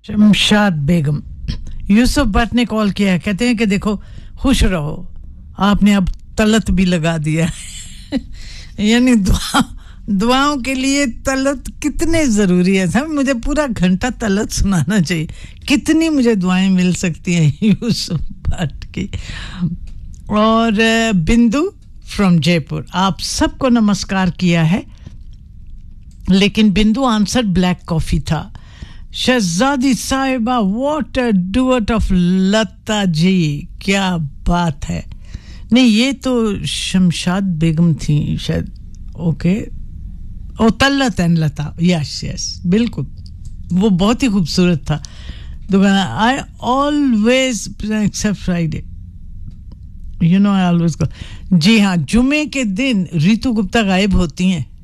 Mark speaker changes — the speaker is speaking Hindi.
Speaker 1: शमशाद बेगम यूसुफ भट्ट ने कॉल किया है, कहते हैं कि देखो खुश रहो, आपने अब तलत भी लगा दिया यानी दुआओं के लिए तलत कितने ज़रूरी है। सब मुझे पूरा घंटा तलत सुनाना चाहिए, कितनी मुझे दुआएं मिल सकती हैं यूसुफ भट्ट की। और बिंदु फ्रॉम जयपुर, आप सबको नमस्कार किया है, लेकिन बिंदु आंसर ब्लैक कॉफ़ी था। शहजादी साहिबा what a duet of Lata ji, क्या बात है। नहीं, ये तो शमशाद बेगम थी शायद। Okay, O Talat and Lata, yes yes बिल्कुल, वो बहुत ही खूबसूरत था। I always accept Friday, you know I always go. जी हाँ, जुमे के दिन रीतू गुप्ता गायब होती हैं